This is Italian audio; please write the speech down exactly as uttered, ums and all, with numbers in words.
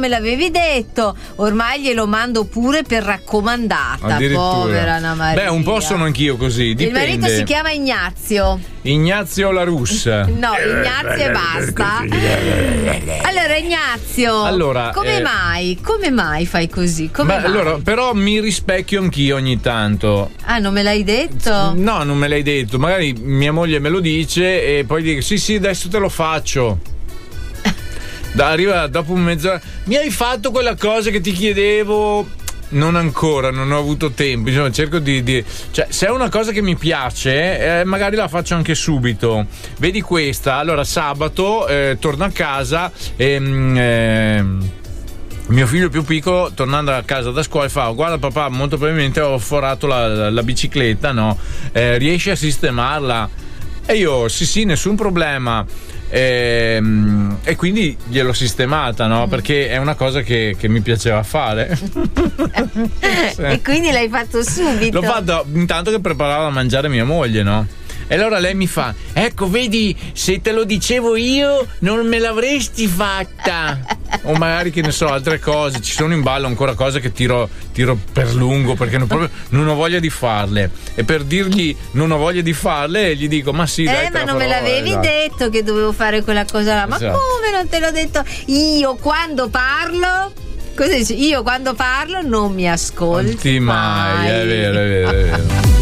me l'avevi detto. Ormai glielo mando pure per raccomandata. Povera Anna Maria. Beh, un po' sono anch'io così, dipende. Il marito si chiama Ignazio. Ignazio La Russa. No, Ignazio e basta. Allora Ignazio, allora, come eh, mai? Come mai fai così? Come beh, mai? allora, però mi rispecchio anch'io ogni tanto. Ah, non me l'hai detto? No, non me l'hai detto. Magari mia moglie me lo dice e poi dico sì sì adesso te lo faccio. Da, arriva dopo mezz'ora. Mi hai fatto quella cosa che ti chiedevo? Non ancora, non ho avuto tempo. Insomma, cerco di, di. Cioè, se è una cosa che mi piace, eh, magari la faccio anche subito. Vedi questa? Allora, sabato eh, torno a casa e. Eh, mio figlio più piccolo, tornando a casa da scuola, fa: guarda papà, molto probabilmente ho forato la, la, la bicicletta, no? Eh, riesci a sistemarla? E io, sì sì, nessun problema. E, e quindi gliel'ho sistemata, no? Perché è una cosa che, che mi piaceva fare. Sì. E quindi l'hai fatto subito? L'ho fatto intanto che preparava da mangiare mia moglie, no? E allora lei mi fa: ecco, vedi, se te lo dicevo io non me l'avresti fatta. O magari, che ne so, altre cose. Ci sono in ballo ancora cose che tiro, tiro per lungo perché non, proprio, non ho voglia di farle. E per dirgli non ho voglia di farle gli dico: ma sì, dai, Eh, ma non farò, me l'avevi esatto. detto che dovevo fare quella cosa là. Ma esatto. come non te l'ho detto? Io quando parlo, cosa dici? Io quando parlo non mi ascolti mai. È vero, è vero, è vero.